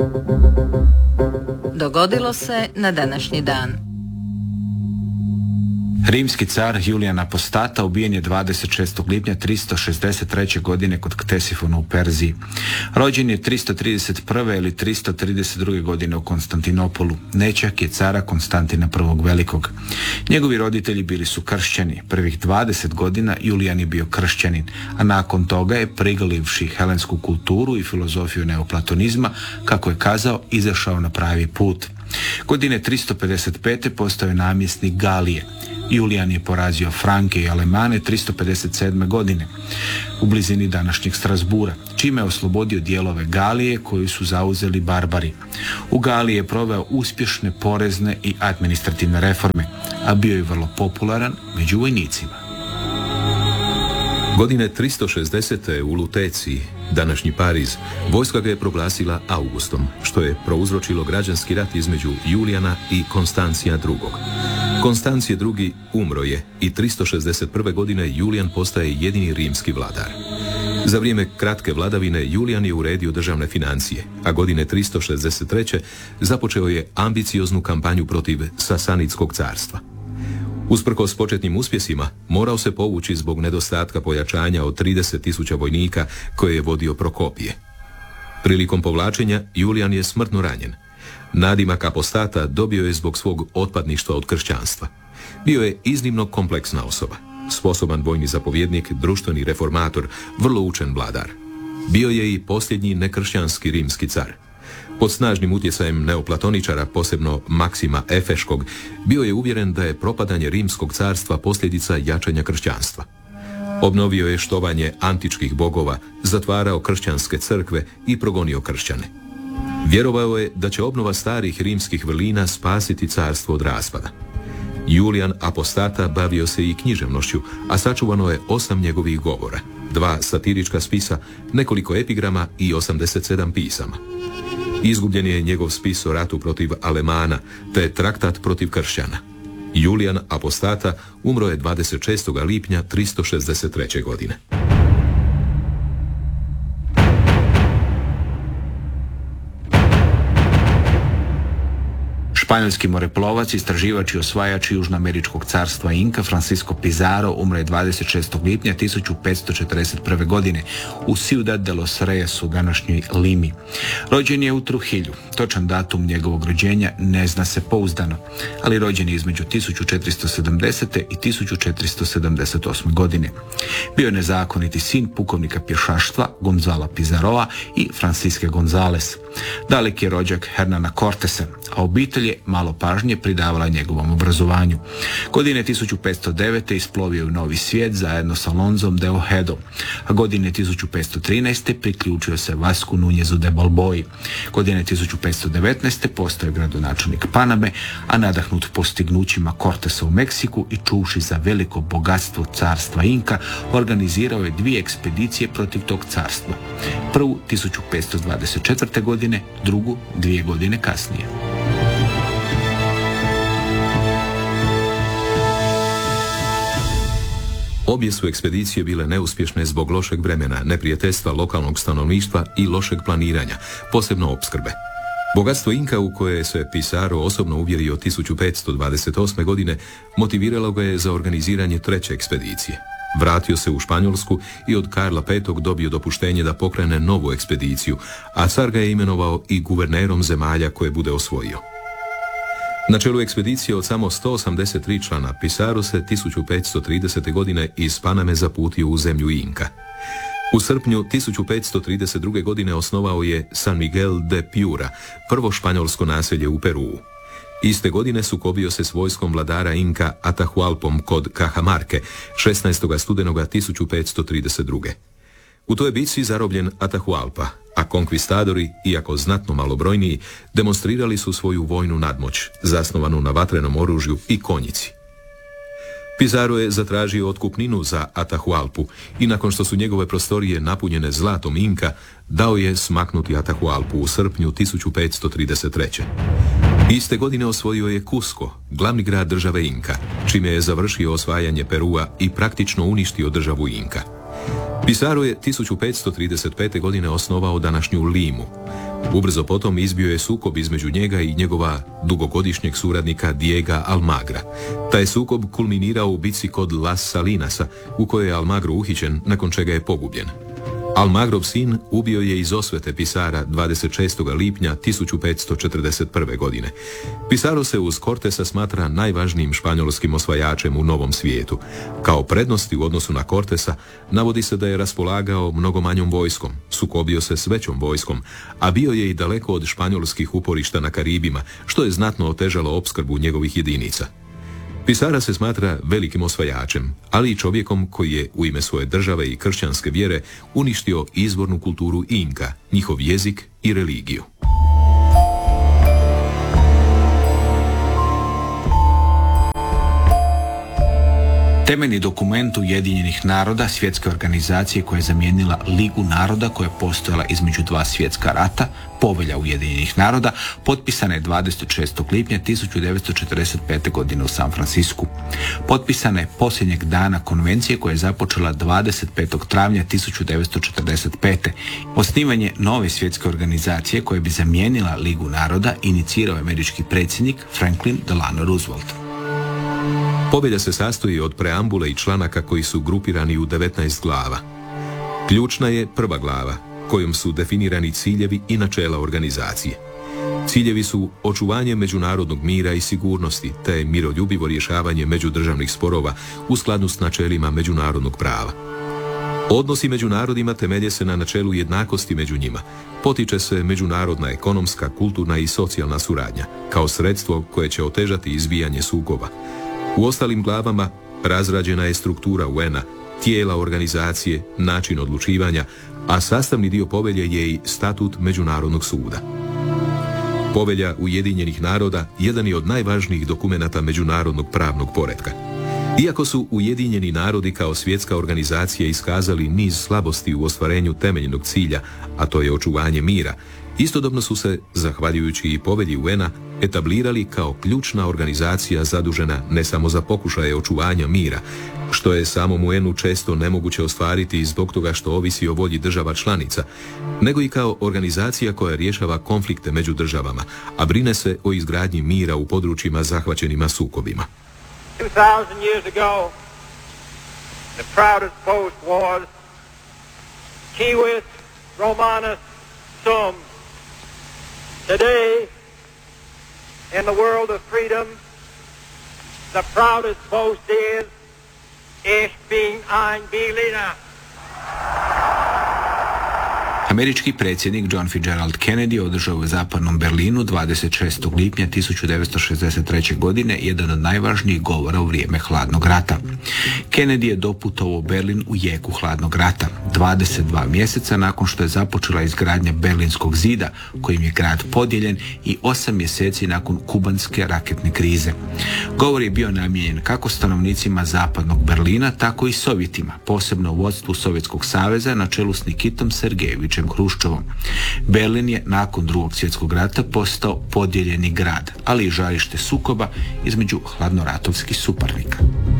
Dogodilo se na današnji dan. Rimski car Julijan Apostata ubijen je 26. lipnja 363. godine kod Ktesifona u Perziji. Rođen je 331. ili 332. godine u Konstantinopolu. Nećak je cara Konstantina I. Velikog. Njegovi roditelji bili su kršćani. Prvih 20 godina Julijan je bio kršćanin, a nakon toga je, prigalivši helensku kulturu i filozofiju neoplatonizma, kako je kazao, izašao na pravi put. Godine 355. postao je namjesnik Galije. Julijan je porazio Franke i Alemane 357. godine u blizini današnjeg Strasbura, čime je oslobodio dijelove Galije koju su zauzeli barbari. U Galiji je proveo uspješne porezne i administrativne reforme, a bio je vrlo popularan među vojnicima. Godine 360. u Luteciji, današnji Pariz, vojska ga je proglasila Augustom, što je prouzročilo građanski rat između Julijana i Konstancija II. Konstancije II. Umro je i 361. godine Julijan postaje jedini rimski vladar. Za vrijeme kratke vladavine Julijan je uredio državne financije, a godine 363. započeo je ambicioznu kampanju protiv Sasanidskog carstva. Usprkos početnim uspjesima, morao se povući zbog nedostatka pojačanja od 30.000 vojnika koje je vodio Prokopije. Prilikom povlačenja Julijan je smrtno ranjen. Nadimak Apostata dobio je zbog svog otpadništva od kršćanstva. Bio je iznimno kompleksna osoba, sposoban vojni zapovjednik, društveni reformator, vrlo učen vladar. Bio je i posljednji nekršćanski rimski car. Pod snažnim utjecajem neoplatoničara, posebno Maksima Efeškog, bio je uvjeren da je propadanje rimskog carstva posljedica jačanja kršćanstva. Obnovio je štovanje antičkih bogova, zatvarao kršćanske crkve i progonio kršćane. Vjerovao je da će obnova starih rimskih vrlina spasiti carstvo od raspada. Julijan Apostata bavio se i književnošću, a sačuvano je 8 njegovih govora, 2 satirička spisa, nekoliko epigrama i 87 pisama. Izgubljen je njegov spis o ratu protiv Alemana, te traktat protiv kršćana. Julijan Apostata umro je 26. lipnja 363. godine. Španjolski moreplovac, istraživač i osvajač Južnoameričkog carstva Inka Francisco Pizarro umro je 26. lipnja 1541. godine u Ciudad de los Reyes u današnjoj Limi. Rođen je u Trujillu. Točan datum njegovog rođenja ne zna se pouzdano, ali rođen je između 1470. i 1478. godine. Bio je nezakoniti sin pukovnika pješaštva Gonzala Pizarroa i Franciske Gonzales. Daleki je rođak Hernana Cortesa, a obitelj je malo pažnje pridavala njegovom obrazovanju. Godine 1509. isplovio u Novi svijet zajedno sa Alonzom de Ojedom, a godine 1513. priključio se Vasku Nunjezu de Balboji. Godine 1519. postao je gradonačelnik Paname, a nadahnut postignućima Cortesa u Meksiku i čuvši za veliko bogatstvo carstva Inka, organizirao je 2 ekspedicije protiv tog carstva. Prvu 1524. godine, drugu 2 godine kasnije. Obje su ekspedicije bile neuspješne zbog lošeg vremena, neprijateljstva lokalnog stanovništva i lošeg planiranja, posebno opskrbe. Bogatstvo Inka, u koje se Pizarro osobno uvjerio 1528. godine, motiviralo ga je za organiziranje 3. ekspedicije. Vratio se u Španjolsku i od Karla V. dobio dopuštenje da pokrene novu ekspediciju, a car ga je imenovao i guvernerom zemalja koje bude osvojio. Na čelu ekspedicije od samo 183 člana, Pizarro se 1530. godine iz Paname zaputio u zemlju Inka. U srpnju 1532. godine osnovao je San Miguel de Piura, prvo španjolsko naselje u Peruu. Iste godine sukobio se s vojskom vladara Inka Atahualpom kod Cajamarke 16. studenoga 1532. U toj bitci zarobljen Atahualpa, a konkvistadori, iako znatno malobrojniji, demonstrirali su svoju vojnu nadmoć, zasnovanu na vatrenom oružju i konjici. Pizarro je zatražio otkupninu za Atahualpu i nakon što su njegove prostorije napunjene zlatom Inka, dao je smaknuti Atahualpu u srpnju 1533. Iste godine osvojio je Cusco, glavni grad države Inka, čime je završio osvajanje Perua i praktično uništio državu Inka. Pizarro je 1535. godine osnovao današnju Limu. Ubrzo potom izbio je sukob između njega i njegova dugogodišnjeg suradnika Diega Almagra. Taj sukob kulminirao u bitci kod Las Salinasa, u kojoj je Almagro uhićen, nakon čega je pogubljen. Almagrov sin ubio je iz osvete Pizarra 26. lipnja 1541. godine. Pizarro se uz Cortesa smatra najvažnijim španjolskim osvajačem u Novom svijetu. Kao prednosti u odnosu na Cortesa navodi se da je raspolagao mnogo manjom vojskom, sukobio se s većom vojskom, a bio je i daleko od španjolskih uporišta na Karibima, što je znatno otežalo opskrbu njegovih jedinica. Pizarro se smatra velikim osvajačem, ali i čovjekom koji je u ime svoje države i kršćanske vjere uništio izvornu kulturu Inka, njihov jezik i religiju. Temeljni dokument Ujedinjenih naroda, svjetske organizacije koja je zamijenila Ligu naroda koja je postojala između dva svjetska rata, Povelja Ujedinjenih naroda, potpisana je 26. lipnja 1945. godine u San Francisku. Potpisana je posljednjeg dana konvencije koja je započela 25. travnja 1945. Osnivanje nove svjetske organizacije koja bi zamijenila Ligu naroda inicirao je američki predsjednik Franklin Delano Roosevelt. Povelja se sastoji od preambule i članaka koji su grupirani u 19 glava. Ključna je prva glava, kojom su definirani ciljevi i načela organizacije. Ciljevi su očuvanje međunarodnog mira i sigurnosti, te miroljubivo rješavanje međudržavnih sporova u skladu s načelima međunarodnog prava. Odnosi među narodima temelje se na načelu jednakosti među njima. Potiče se međunarodna ekonomska, kulturna i socijalna suradnja, kao sredstvo koje će otežati izbijanje sukoba. U ostalim glavama razrađena je struktura UN-a, tijela organizacije, način odlučivanja, a sastavni dio povelje je i statut Međunarodnog suda. Povelja Ujedinjenih naroda jedan je od najvažnijih dokumenata međunarodnog pravnog poretka. Iako su Ujedinjeni narodi kao svjetska organizacija iskazali niz slabosti u ostvarenju temeljnog cilja, a to je očuvanje mira, istodobno su se, zahvaljujući i povelji UN-a, etablirali kao ključna organizacija zadužena ne samo za pokušaje očuvanja mira, što je samom UN-u često nemoguće ostvariti zbog toga što ovisi o volji država članica, nego i kao organizacija koja rješava konflikte među državama, a brine se o izgradnji mira u područjima zahvaćenima sukobima. 2000 years ago, the proudest boast was Civis Romanus Sum. Today, in the world of freedom, the proudest boast is Ich bin ein Berliner. Američki predsjednik John Fitzgerald Kennedy održao u zapadnom Berlinu 26. lipnja 1963. godine jedan od najvažnijih govora u vrijeme hladnog rata. Kennedy je doputovao u Berlin u jeku hladnog rata, 22 mjeseca nakon što je započela izgradnja Berlinskog zida, kojim je grad podijeljen, i 8 mjeseci nakon kubanske raketne krize. Govor je bio namijenjen kako stanovnicima zapadnog Berlina, tako i Sovjetima, posebno vodstvu Sovjetskog saveza na čelu s Nikitom Sergejevićem Hruščovom. Berlin je nakon Drugog svjetskog rata postao podijeljeni grad, ali i žarište sukoba između hladnoratovskih suparnika.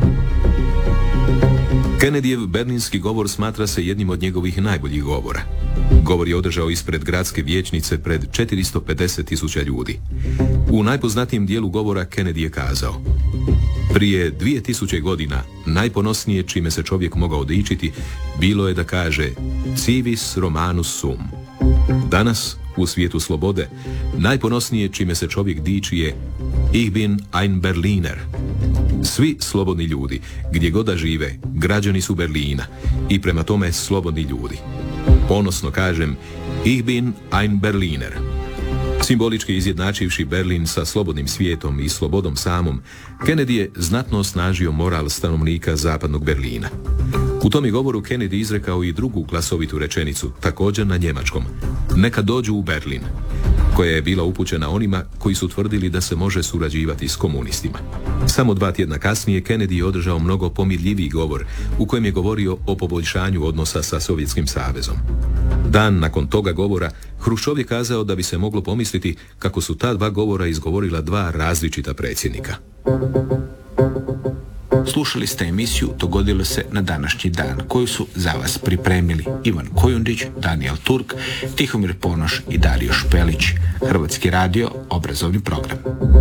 Kennedyjev berlinski govor smatra se jednim od njegovih najboljih govora. Govor je održao ispred gradske vijećnice pred 450.000 ljudi. U najpoznatijem dijelu govora Kennedy je kazao: prije 2000 godina najponosnije čime se čovjek mogao dičiti bilo je da kaže Civis Romanus Sum. Danas, u svijetu slobode, najponosnije čime se čovjek diči je Ich bin ein Berliner. Svi slobodni ljudi, gdje god da žive, građani su Berlina i prema tome slobodni ljudi. Ponosno kažem Ich bin ein Berliner. Simbolički izjednačivši Berlin sa slobodnim svijetom i slobodom samom, Kennedy je znatno osnažio moral stanovnika zapadnog Berlina. U tom je govoru Kennedy izrekao i drugu glasovitu rečenicu, također na njemačkom: neka dođu u Berlin, koja je bila upućena onima koji su tvrdili da se može surađivati s komunistima. Samo 2 tjedna kasnije Kennedy je održao mnogo pomirljiviji govor u kojem je govorio o poboljšanju odnosa sa Sovjetskim savezom. Dan nakon toga govora Hruščov je kazao da bi se moglo pomisliti kako su ta 2 govora izgovorila 2 različita predsjednika. Slušali ste emisiju Dogodilo se na današnji dan, koju su za vas pripremili Ivan Kojundić, Daniel Turk, Tihomir Ponoš i Dario Špelić. Hrvatski radio, obrazovni program.